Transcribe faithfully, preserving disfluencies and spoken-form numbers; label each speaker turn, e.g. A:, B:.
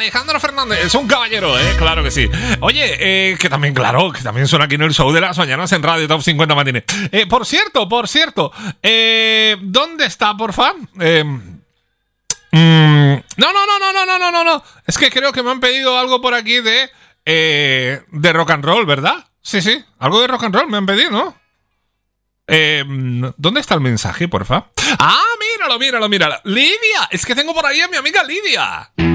A: Alejandro Fernández es un caballero, ¿eh? Claro que sí. Oye, eh, que también, claro, que también suena aquí en el show de las mañanas en Radio Top cincuenta Matines. Eh, por cierto, por cierto, eh, ¿dónde está, porfa? Eh, mm, no, no, no, no, no, no, no, no, no. Es que creo que me han pedido algo por aquí de, eh, de rock and roll, ¿verdad? Sí, sí, algo de rock and roll me han pedido, ¿no? Eh, ¿Dónde está el mensaje, porfa? Ah, míralo, míralo, míralo. Lidia, es que tengo por ahí a mi amiga Lidia.